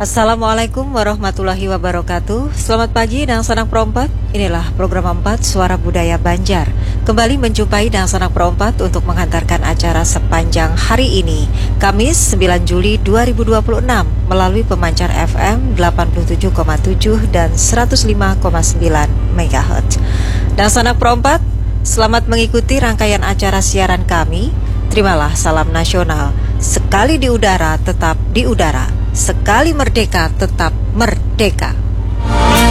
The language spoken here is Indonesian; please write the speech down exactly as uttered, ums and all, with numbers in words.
Assalamualaikum warahmatullahi wabarakatuh. Selamat pagi Dang Sanang Perompat. Inilah program empat Suara Budaya Banjar. Kembali menjumpai Dang Sanang Perompat untuk menghantarkan acara sepanjang hari ini, Kamis sembilan Juli dua ribu dua puluh enam, melalui pemancar F M delapan puluh tujuh koma tujuh dan seratus lima koma sembilan megahertz. Dang Sanang Perompat, selamat mengikuti rangkaian acara siaran kami. Terimalah salam nasional. Sekali di udara, tetap di udara. Sekali merdeka, tetap merdeka.